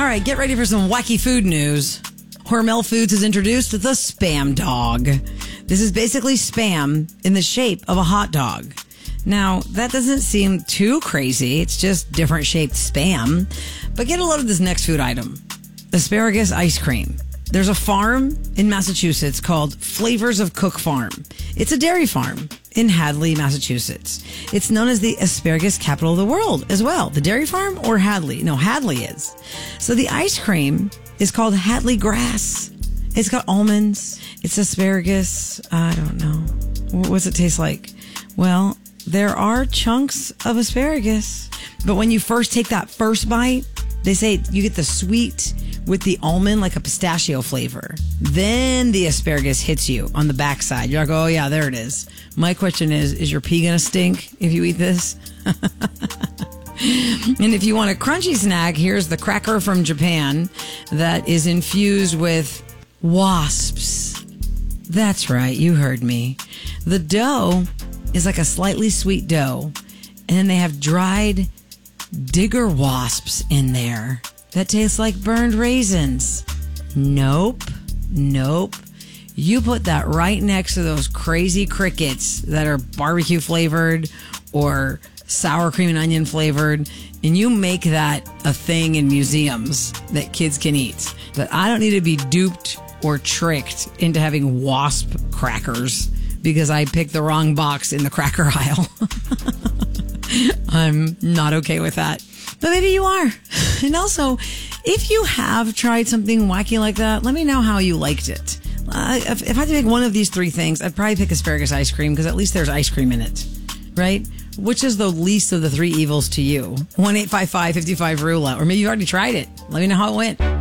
right, get ready for some wacky food news. Hormel Foods has introduced the Spam Dog. This is basically Spam in the shape of a hot dog. Now, that doesn't seem too crazy. It's just different shaped Spam. But get a load of this next food item. Asparagus ice cream. There's a farm in Massachusetts called Flavors of Cook Farm. It's a dairy farm in Hadley, Massachusetts. It's known as the asparagus capital of the world as well. The dairy farm or Hadley? No, Hadley is. So the ice cream is called Hadley Grass. It's got almonds. It's asparagus. I don't know. What's it taste like? Well, there are chunks of asparagus. But when you first take that first bite, they say you get the sweet with the almond, like a pistachio flavor. Then the asparagus hits you on the backside. You're like, oh yeah, there it is. My question is your pee gonna stink if you eat this? And if you want a crunchy snack, here's the cracker from Japan that is infused with wasps. That's right, you heard me. The dough is like a slightly sweet dough, and then they have dried digger wasps in there that tastes like burned raisins. Nope. You put that right next to those crazy crickets that are barbecue flavored or sour cream and onion flavored, and you make that a thing in museums that kids can eat. But I don't need to be duped or tricked into having wasp crackers because I picked the wrong box in the cracker aisle. I'm not okay with that. But maybe you are. And also, if you have tried something wacky like that, let me know how you liked it. If I had to pick one of these three things, I'd probably pick asparagus ice cream because at least there's ice cream in it, right? Which is the least of the three evils to you? 1-855-55-RULA. Or maybe you've already tried it. Let me know how it went.